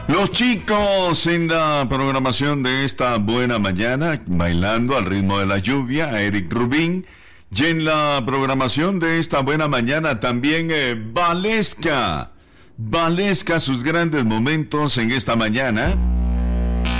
Los chicos en la programación de esta buena mañana, bailando al ritmo de la lluvia, Eric Rubín. Y en la programación de esta buena mañana también Valesca. Valesca, sus grandes momentos en esta mañana.